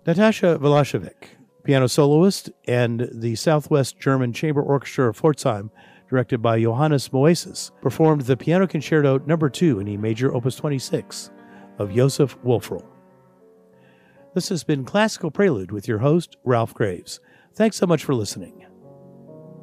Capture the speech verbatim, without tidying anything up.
Natasha Velashevich, piano soloist, and the Southwest German Chamber Orchestra of Pforzheim, directed by Johannes Moeses, performed the Piano Concerto Number two in E Major, Opus twenty-six, of Josef Wolfroll. This has been Classical Prelude with your host, Ralph Graves. Thanks so much for listening.